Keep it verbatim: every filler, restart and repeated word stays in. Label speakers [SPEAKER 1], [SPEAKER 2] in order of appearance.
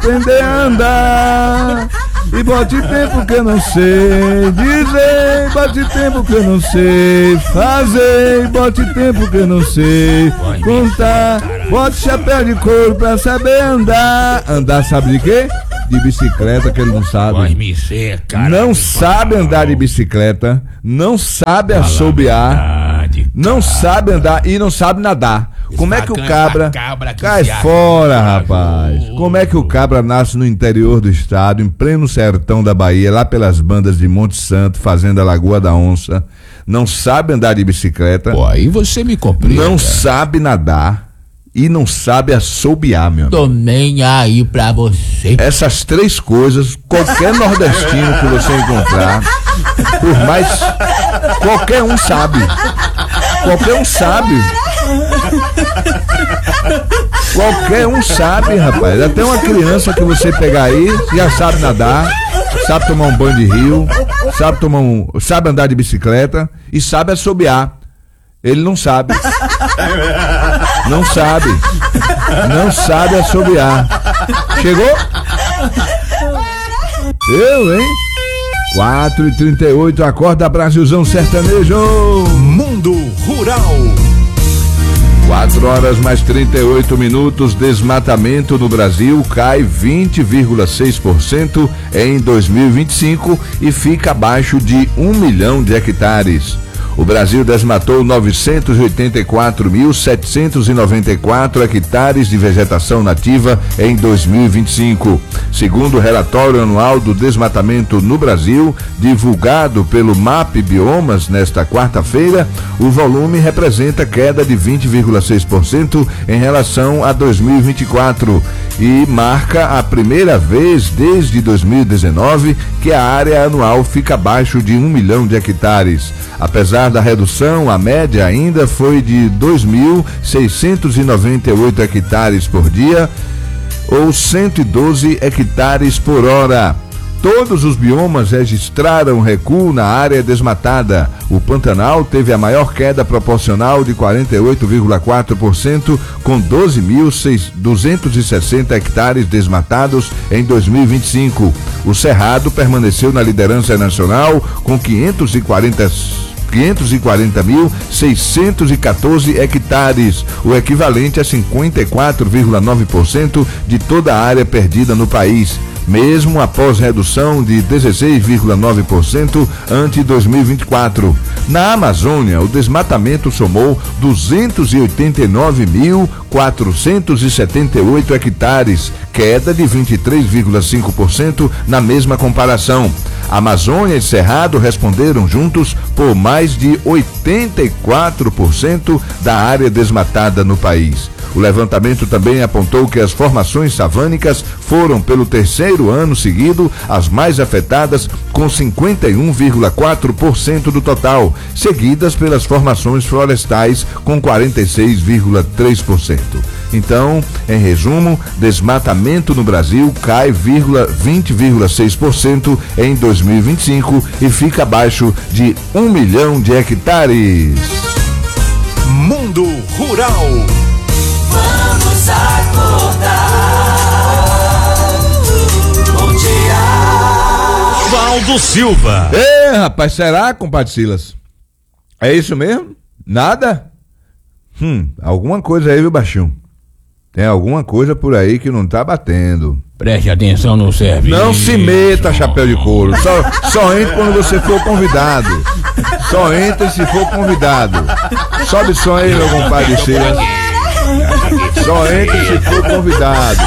[SPEAKER 1] aprender a andar. E bote tempo que eu não sei dizer, bote tempo que eu não sei fazer, bote tempo que eu não sei contar. Bote chapéu de couro pra saber andar. Andar sabe de quê? De bicicleta, que ele não sabe. Não sabe andar de bicicleta, não sabe assobiar, não sabe andar e não sabe nadar. Como é que o cabra cai fora, rapaz? Como é que o cabra nasce no interior do estado, em pleno sertão da Bahia, lá pelas bandas de Monte Santo, fazendo a Lagoa da Onça, não sabe andar de bicicleta,
[SPEAKER 2] pô, aí você me compreende,
[SPEAKER 1] não sabe nadar e não sabe assobiar, meu amigo.
[SPEAKER 2] Tô nem aí pra você.
[SPEAKER 1] Essas três coisas, qualquer nordestino que você encontrar, por mais, qualquer um sabe. Qualquer um sabe. Qualquer um sabe, rapaz. Até uma criança que você pegar aí, já sabe nadar, sabe tomar um banho de rio, sabe tomar um, sabe andar de bicicleta e sabe assobiar. Ele não sabe. Não sabe. Não sabe assobiar. Chegou? Eu, hein? quatro e trinta e oito, acorda Brasilzão sertanejo.
[SPEAKER 3] Mundo Rural.
[SPEAKER 1] quatro horas mais trinta e oito minutos. Desmatamento no Brasil cai vinte vírgula seis por cento em dois mil e vinte e cinco e fica abaixo de um milhão de hectares. O Brasil desmatou novecentos e oitenta e quatro mil, setecentos e noventa e quatro hectares de vegetação nativa em dois mil e vinte e cinco. Segundo o relatório anual do desmatamento no Brasil, divulgado pelo MAP Biomas nesta quarta-feira, o volume representa queda de vinte vírgula seis por cento em relação a dois mil e vinte e quatro e marca a primeira vez desde dois mil e dezenove que a área anual fica abaixo de um milhão de hectares. Apesar da redução, a média ainda foi de dois mil seiscentos e noventa e oito hectares por dia, ou cento e doze hectares por hora. Todos os biomas registraram recuo na área desmatada. O Pantanal teve a maior queda proporcional de quarenta e oito vírgula quatro por cento, com doze mil duzentos e sessenta hectares desmatados em dois mil e vinte e cinco. O Cerrado permaneceu na liderança nacional com quinhentos e quarenta quinhentos e quarenta mil, seiscentos e quatorze hectares, o equivalente a cinquenta e quatro vírgula nove por cento de toda a área perdida no país, mesmo após redução de dezesseis vírgula nove por cento ante dois mil e vinte e quatro. Na Amazônia, o desmatamento somou duzentos e oitenta e nove mil, quatrocentos e setenta e oito hectares, queda de vinte e três vírgula cinco por cento na mesma comparação. Amazônia e Cerrado responderam juntos por mais de oitenta e quatro por cento da área desmatada no país. O levantamento também apontou que as formações savânicas foram, pelo terceiro ano seguido, as mais afetadas, com cinquenta e um vírgula quatro por cento do total, seguidas pelas formações florestais, com quarenta e seis vírgula três por cento. Então, em resumo, desmatamento no Brasil cai vinte vírgula seis por cento em dois mil e vinte e cinco e fica abaixo de um milhão de hectares.
[SPEAKER 3] Mundo Rural.
[SPEAKER 4] Vamos acordar. Bom dia.
[SPEAKER 3] Valdo Silva.
[SPEAKER 1] Ê, rapaz, será, compadre Silas? É isso mesmo? Nada? Hum, alguma coisa aí, viu, baixinho? Tem alguma coisa por aí que não tá batendo.
[SPEAKER 2] Preste atenção no serviço.
[SPEAKER 1] Não se meta, chapéu de couro. Só, só entre quando você for convidado. Só entre se for convidado. Sobe som aí, meu compadre Silas. Só entre se for convidado.